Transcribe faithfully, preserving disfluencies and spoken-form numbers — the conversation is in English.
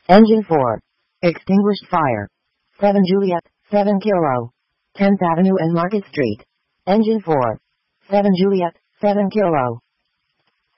Engine four. Extinguished fire. seven Juliet, seven Kilo. tenth Avenue and Market Street. Engine four. seven Juliet, seven Kilo.